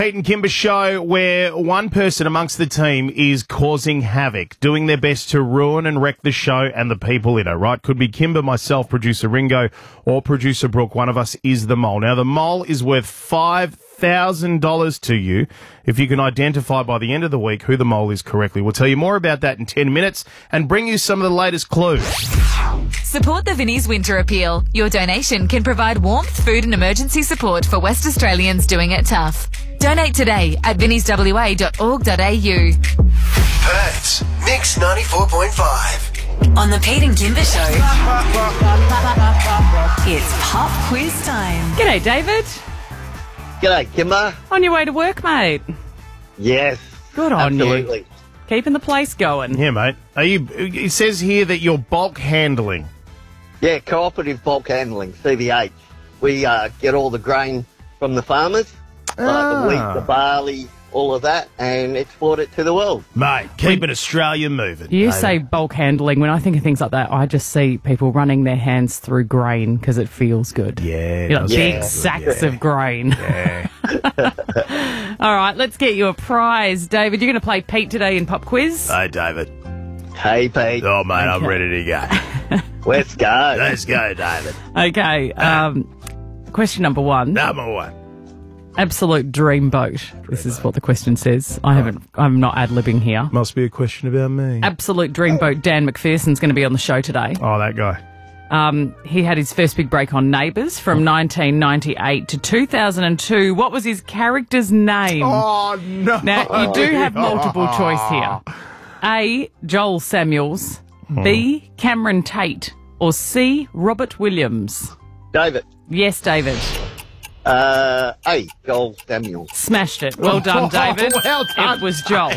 Pete and Kimber show where one person amongst the team is causing havoc, doing their best to ruin and wreck the show and the people in it, right? Could be Kimber, myself, producer Ringo, or producer Brooke. One of us is the mole. Now, the mole is worth $5,000 to you if you can identify by the end of the week who the mole is correctly. We'll tell you more about that in 10 minutes and bring you some of the latest clues. Support the Vinnie's Winter Appeal. Your donation can provide warmth, food and emergency support for West Australians doing it tough. Donate today at vinnieswa.org.au. Perth's Mix 94.5. On the Pete and Kimber Show, it's pop quiz time. G'day, David. G'day, Kimber. On your way to work, mate. Yes. Good on absolutely. you. Keeping the place going. Yeah, mate. It says here that you're bulk handling. Yeah, cooperative bulk handling, CBH. We get all the grain from the farmers, the wheat, the barley, all of that, and export it to the world. Mate, keeping Australia moving. You say bulk handling. When I think of things like that, I just see people running their hands through grain because it feels good. Yeah. You know, big sacks of grain. Yeah. All right, let's get you a prize. David, you're going to play Pete today in Pop Quiz. Hey, David. Hey, Pete. Oh, mate, I'm ready to go. Let's go. Let's go, David. Okay, question number one. Number one. Absolute dream boat. This is what the question says. I'm not ad-libbing here. Must be a question about me. Absolute dream boat Dan McPherson's going to be on the show today. Oh, that guy. He had his first big break on Neighbours from 1998 to 2002. What was his character's name? Oh, no. Now, you do have multiple choice here. A, Joel Samuels, B, Cameron Tate, or C, Robert Williams? David. Yes, David. A, Joel Samuel. Smashed it. Well done, David. Well done, it was Joel.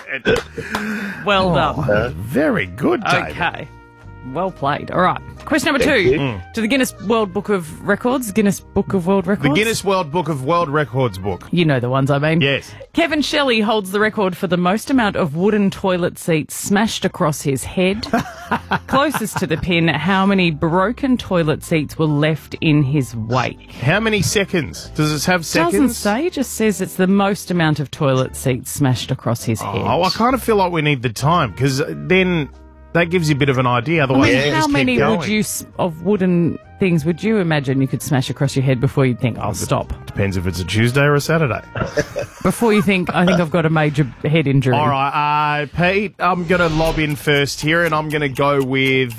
Well done. Very good, David. Okay. Well played. All right. Question number 2. To the Guinness World Book of Records. Guinness Book of World Records. The Guinness World Book of World Records book. You know the ones I mean. Yes. Kevin Shelley holds the record for the most amount of wooden toilet seats smashed across his head. Closest to the pin, how many broken toilet seats were left in his wake? How many seconds? Does this have seconds? Doesn't say, it just says it's the most amount of toilet seats smashed across his head. Oh, I kind of feel like we need the time because then that gives you a bit of an idea. Otherwise, you how just keep many going. would you of wooden things would you imagine you could smash across your head before you'd think, I'll stop? Depends if it's a Tuesday or a Saturday. Before you think, I think I've got a major head injury. All right, Pete, I'm going to lob in first here, and I'm going to go with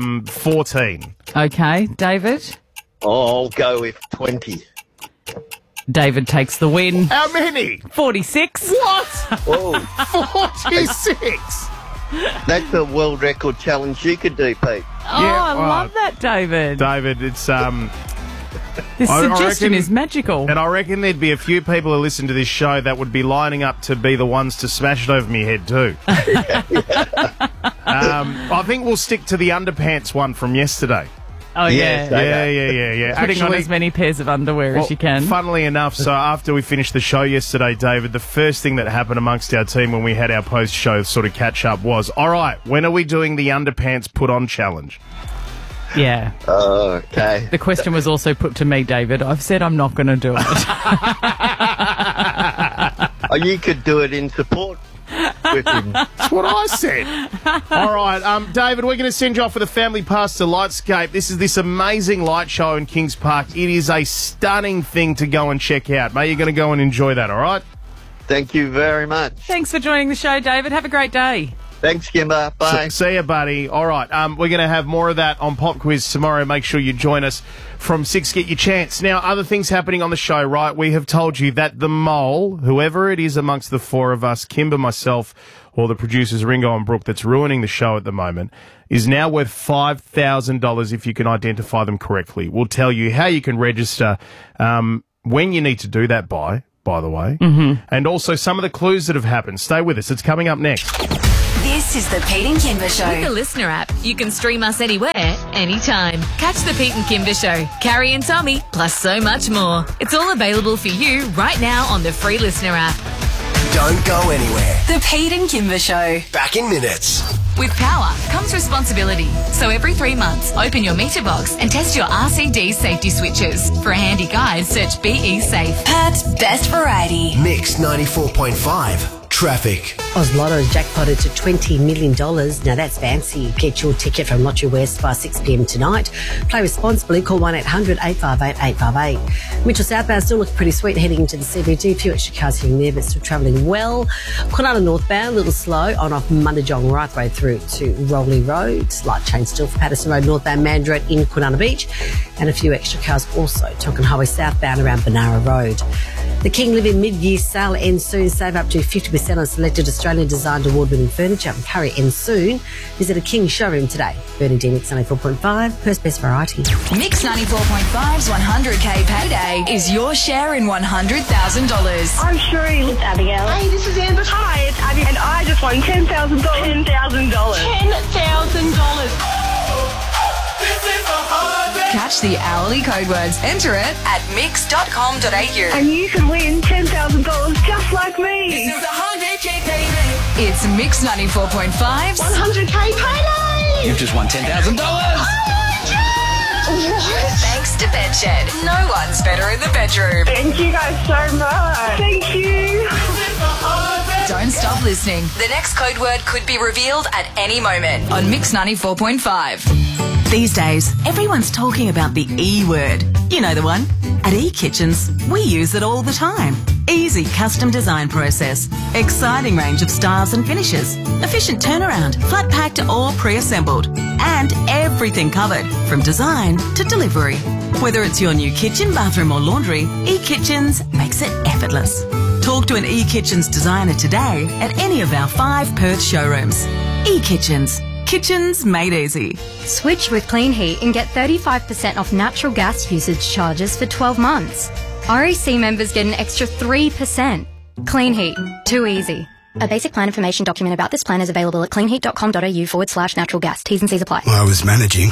14. Okay, David? I'll go with 20. David takes the win. How many? 46. What? Oh, 46. that's a world record challenge you could do, Pete. I love that, David. David, it's This I suggestion reckon- is magical. and I reckon there'd be a few people who listen to this show that would be lining up to be the ones to smash it over me head too. I think we'll stick to the underpants one from yesterday. Oh, Yes, yeah. Yeah. Putting on as many pairs of underwear as you can. Funnily enough, so after we finished the show yesterday, David, the first thing that happened amongst our team when we had our post-show sort of catch-up was, all right, when are we doing the underpants put-on challenge? Yeah. Okay. The question was also put to me, David. I've said I'm not going to do it. Oh, you could do it in support with him. That's what I said. All right, David, we're going to send you off with a family pass to Lightscape. This is this amazing light show in Kings Park. It is a stunning thing to go and check out. Mate, you're going to go and enjoy that, all right? Thank you very much. Thanks for joining the show, David. Have a great day. Thanks, Kimber. Bye. See you, buddy. All right, we're going to have more of that on Pop Quiz tomorrow. Make sure you join us from 6. Get your chance. Now, other things happening on the show, right? We have told you that the mole, whoever it is amongst the four of us, Kimber, myself, or the producers Ringo and Brooke that's ruining the show at the moment, is now worth $5,000 if you can identify them correctly. We'll tell you how you can register, when you need to do that by the way, and also some of the clues that have happened. Stay with us. It's coming up next. This is the Pete and Kimber With the Show. Listener app, you can stream us anywhere, anytime. Catch the Pete and Kimber Show, Carrie and Tommy, plus so much more. It's all available for you right now on the free Listener app. Don't go anywhere. The Pete and Kimber Show. Back in minutes. With power comes responsibility. So every 3 months, open your meter box and test your RCD safety switches. For a handy guide, search BE Safe. Perth's best variety. Mix 94.5. Traffic. Oz Lotto's jackpotted to $20 million. Now that's fancy. Get your ticket from Lottery West by 6 p.m. tonight. Play responsibly. Call 1-800-858-858. Mitchell southbound still looking pretty sweet heading into the CBD. A few extra cars heading there, but still travelling well. Kwinana northbound, a little slow on off Mundajong right the way through to Rowley Road. Light change still for Patterson Road northbound, Mandurah in Kwinana Beach. And a few extra cars also. Tonkin Highway southbound around Benara Road. The King Living mid-year sale ends soon. Save up to 50% on selected Australian designed award-winning furniture. Hurry ends soon. Visit a King showroom today. Bernie D, Mix 94.5, Perth's best variety. Mix 94.5's 100K payday is your share in $100,000. I'm Sheree. It's Abigail. Hey, this is Amber. Hi, it's Abby. And I just won $10,000. $10,000. Catch the hourly code words. Enter it at mix.com.au. And you can win $10,000 just like me. It's Mix 94.5's 100K payday. You've just won $10,000. Thanks to Bedshed. No one's better in the bedroom. Thank you guys so much. Thank you. Don't stop listening. The next code word could be revealed at any moment on Mix 94.5. These days, everyone's talking about the E word. You know the one. At eKitchens, we use it all the time. Easy custom design process, exciting range of styles and finishes, efficient turnaround, flat packed or pre-assembled, and everything covered from design to delivery. Whether it's your new kitchen, bathroom or laundry, eKitchens makes it effortless. Talk to an eKitchens designer today at any of our 5 Perth showrooms. eKitchens. Kitchens made easy. Switch with Clean Heat and get 35% off natural gas usage charges for 12 months. REC members get an extra 3%. Clean Heat. Too easy. A basic plan information document about this plan is available at cleanheat.com.au/natural gas. T's and C's apply. I was managing.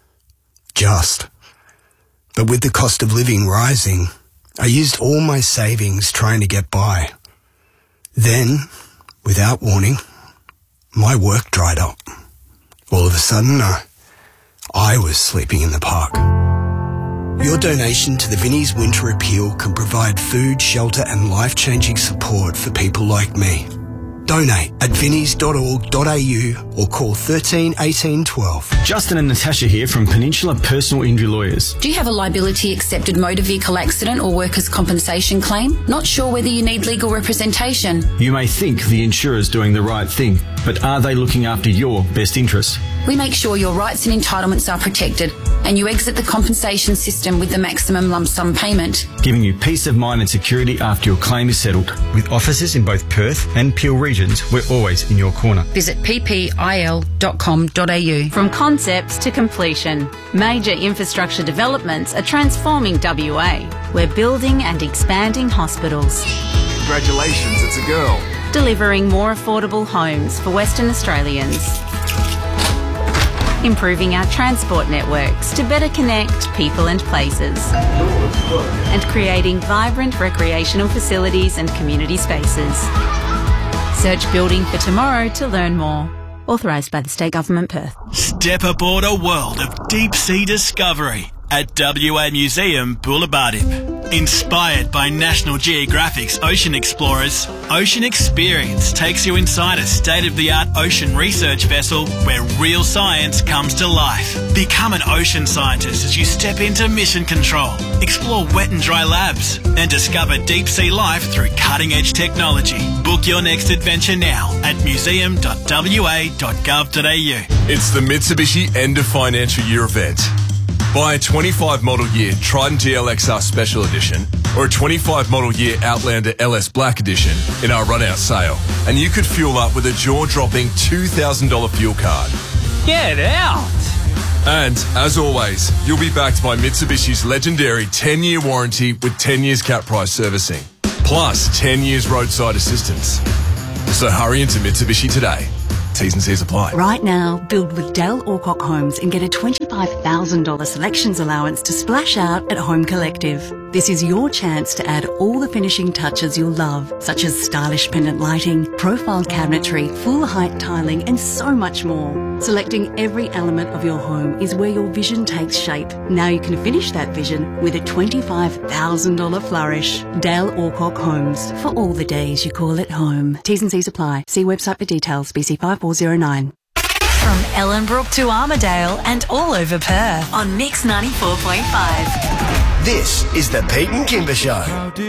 But with the cost of living rising, I used all my savings trying to get by. Then, without warning, my work dried up. All of a sudden, I was sleeping in the park. Your donation to the Vinnie's Winter Appeal can provide food, shelter and life-changing support for people like me. Donate at vinnies.org.au or call 13 18 12. Justin and Natasha here from Peninsula Personal Injury Lawyers. Do you have a liability accepted motor vehicle accident or workers' compensation claim? Not sure whether you need legal representation? You may think the insurer's doing the right thing, but are they looking after your best interests? We make sure your rights and entitlements are protected and you exit the compensation system with the maximum lump sum payment, giving you peace of mind and security after your claim is settled. With offices in both Perth and Peel regions, we're always in your corner. Visit ppil.com.au. From concepts to completion, major infrastructure developments are transforming WA. We're building and expanding hospitals. Congratulations, it's a girl. Delivering more affordable homes for Western Australians. Improving our transport networks to better connect people and places. And creating vibrant recreational facilities and community spaces. Search Building for Tomorrow to learn more. Authorised by the State Government, Perth. Step aboard a world of deep sea discovery at WA Museum Boulevardipe. Inspired by National Geographic's Ocean Explorers, Ocean Experience takes you inside a state-of-the-art ocean research vessel where real science comes to life. Become an ocean scientist as you step into mission control, explore wet and dry labs, and discover deep-sea life through cutting-edge technology. Book your next adventure now at museum.wa.gov.au. It's the Mitsubishi End of Financial Year event. Buy a 25 model year Trident GLXR Special Edition or a 25 model year Outlander LS Black Edition in our run-out sale, and you could fuel up with a jaw-dropping $2,000 fuel card. Get out! And, as always, you'll be backed by Mitsubishi's legendary 10-year warranty with 10 years cap price servicing, plus 10 years roadside assistance. So hurry into Mitsubishi today. T's and C's apply. Right now, build with Dell Alcock Homes and get a $25,000 selections allowance to splash out at Home Collective. This is your chance to add all the finishing touches you'll love, such as stylish pendant lighting, profile cabinetry, full height tiling, and so much more. Selecting every element of your home is where your vision takes shape. Now you can finish that vision with a $25,000 flourish. Dale Orcock Homes, for all the days you call it home. T's and C's apply. See website for details. BC 5409. From Ellenbrook to Armidale and all over Perth on Mix 94.5. This is the Pete and Kimber Show.